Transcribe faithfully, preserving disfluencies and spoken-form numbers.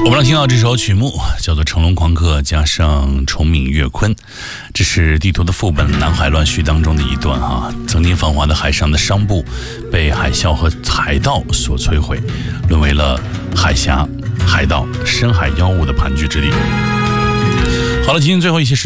我们来听到这首曲目叫做《乘龙狂客》加上崇敏岳坤，这是地图的副本《南海乱序》当中的一段哈。曾经繁华的海上的商埠被海啸和海盗所摧毁，沦为了海峡、海盗、深海妖物的盘踞之地。好了，今天最后一些时间